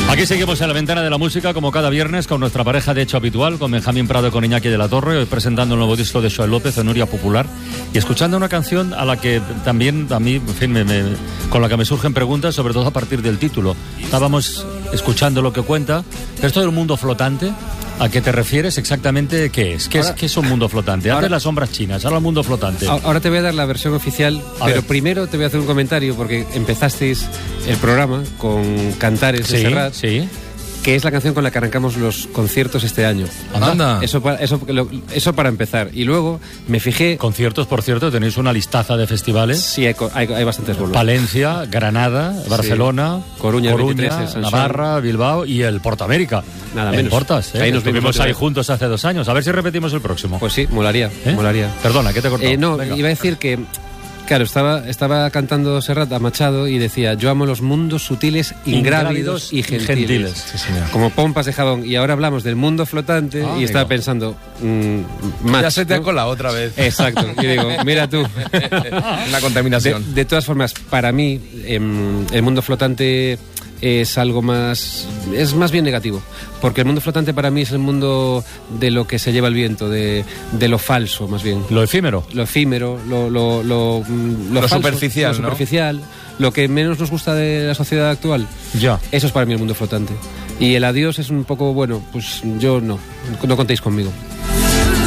Aquí seguimos en la ventana de la música, como cada viernes, con nuestra pareja de hecho habitual, con Benjamín Prado y con Iñaki de la Torre, hoy presentando el nuevo disco de Joel López, Onuria Popular, y escuchando una canción a la que también, a mí, en fin, con la que me surgen preguntas, sobre todo a partir del título. Estábamos escuchando lo que cuenta, esto del mundo flotante. ¿A qué te refieres exactamente? ¿Qué es? ¿Qué es un mundo flotante? Antes las sombras chinas, ahora el mundo flotante. Ahora te voy a dar la versión oficial, pero primero te voy a hacer un comentario, porque empezasteis el programa con Cantares de Serrat, que es la canción con la que arrancamos los conciertos este año. Anda. Eso para empezar. Y luego me fijé... Conciertos, por cierto, tenéis una listaza de festivales. Sí, hay bastantes bolos. Palencia, Granada, Barcelona, Coruña 23, Navarra, Bilbao y el Portamérica. Nada menos. Portas, Ahí nos estuvimos ahí juntos hace 2 años. A ver si repetimos el próximo. Pues sí, molaría. Perdona, ¿qué te he cortado? No, venga. Iba a decir que... Claro, estaba cantando Serrat a Machado y decía: yo amo los mundos sutiles, ingrávidos y gentiles. Sí, señor. Como pompas de jabón. Y ahora hablamos del mundo flotante y estaba pensando... ya se te ha colado otra vez. Exacto. Y digo, mira tú. La contaminación. De todas formas, para mí, el mundo flotante... es algo más... es más bien negativo, porque el mundo flotante para mí es el mundo de lo que se lleva el viento, de lo falso, más bien. Lo efímero. Lo efímero, lo falso, superficial, lo superficial, lo que menos nos gusta de la sociedad actual. Ya. Eso es para mí el mundo flotante. Y el adiós es un poco, bueno, pues yo no contéis conmigo.